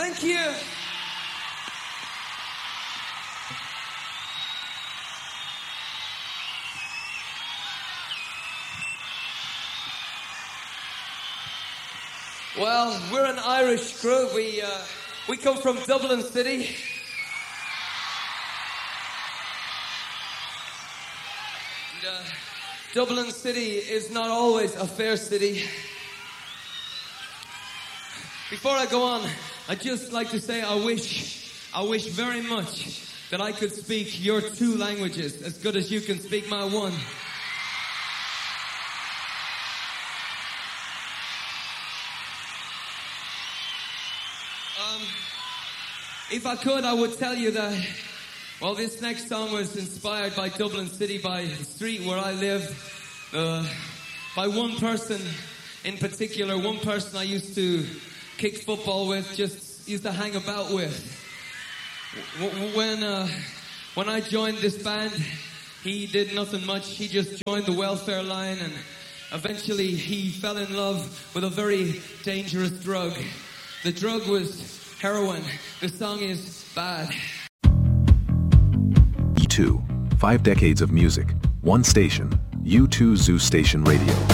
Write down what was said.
Thank you. Well, we're an Irish group. We come from Dublin City. And, Dublin City is not always a fair city. Before I go on, I'd just like to say I wish very much that I could speak your two languages as good as you can speak my one. If I could, I would tell you that, well, this next song was inspired by Dublin City, by the street where I live, by one person in particular, one person I used to kick football with, just used to hang about with. When I joined this band, he did nothing much. He just joined the welfare line, and eventually he fell in love with a very dangerous drug. The drug was heroin. The song is Bad. U2, 5 decades of music, one station, U2 Zoo Station Radio.